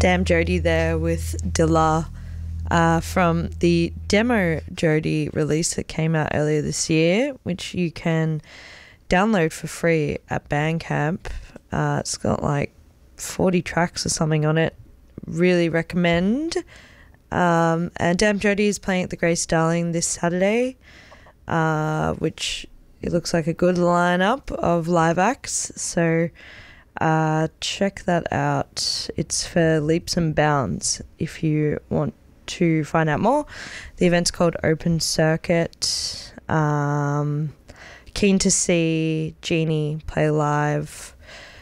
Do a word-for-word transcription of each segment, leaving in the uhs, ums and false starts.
Damn Jody there with Dilla uh, from the Demo Jody release that came out earlier this year, which you can download for free at Bandcamp. Uh, it's got like forty tracks or something on it. Really recommend. Um, and Damn Jody is playing at the Grace Darling this Saturday, uh, which it looks like a good lineup of live acts. So uh, check that out. It's for Leaps and Bounds if you want to find out more. The event's called Open Circuit. Um, keen to see Jeannie play live.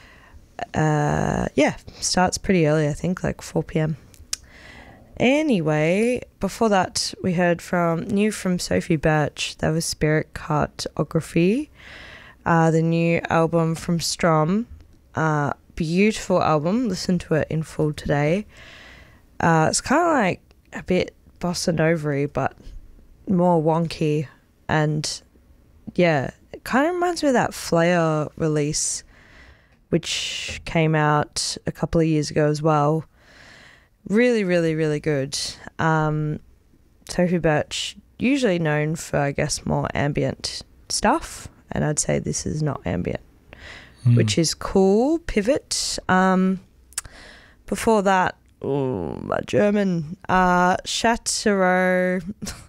Uh, yeah, starts pretty early, I think, like four p.m. Anyway, before that, we heard from new from Sophie Birch. That was Spirit Cartography, uh, the new album from Strom. Uh, beautiful album. Listen to it in full today. Uh, it's kind of like a bit bossa nova-y, but more wonky. And yeah, it kind of reminds me of that Flare release, which came out a couple of years ago as well. Really, really, really good. Um, Sophie Birch, usually known for, I guess, more ambient stuff, and I'd say this is not ambient, mm. which is cool. Pivot. Um, before that, oh, my German, uh, Chateau,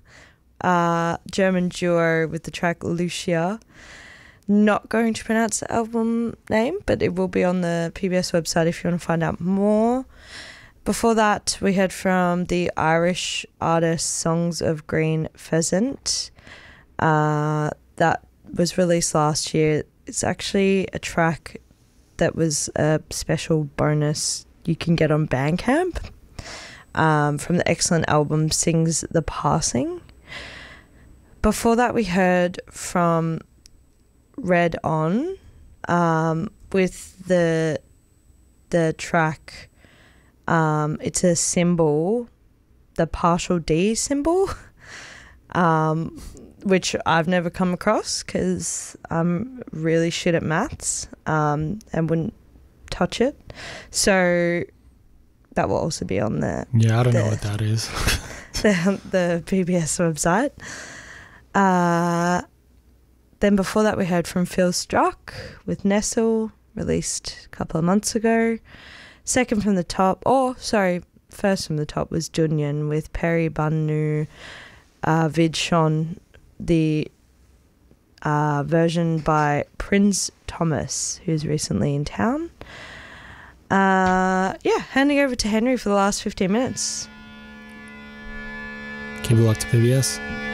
uh, German duo with the track Lucia. Not going to pronounce the album name, but it will be on the P B S website if you want to find out more. Before that, we heard from the Irish artist Songs of Green Pheasant. Uh, that was released last year. It's actually a track that was a special bonus you can get on Bandcamp um, from the excellent album Sings the Passing. Before that, we heard from Red On um, with the the track. Um, it's a symbol, the partial D symbol, um, which I've never come across because I'm really shit at maths um, and wouldn't touch it. So that will also be on the yeah. I don't the, know what that is. the the P B S website. Uh, then before that, we heard from Phil Struck with Nestle, released a couple of months ago. Second from the top, or sorry, first from the top was Dunyan with Perry Bunnu, uh, Vid Shon, the uh, version by Prince Thomas, who's recently in town. Uh, yeah, handing over to Henry for the last fifteen minutes. Keep it locked to P B S.